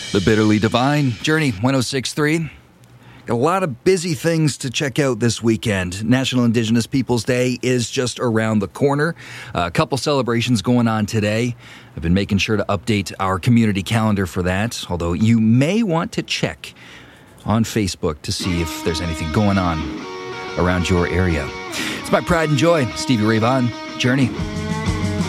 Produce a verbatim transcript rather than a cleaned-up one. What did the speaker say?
The Bitterly Divine, Journey one oh six point three. Got a lot of busy things to check out this weekend. National Indigenous Peoples Day is just around the corner. Uh, a couple celebrations going on today. I've been making sure to update our community calendar for that, although you may want to check on Facebook to see if there's anything going on around your area. It's my pride and joy. Stevie Ray Vaughan, Journey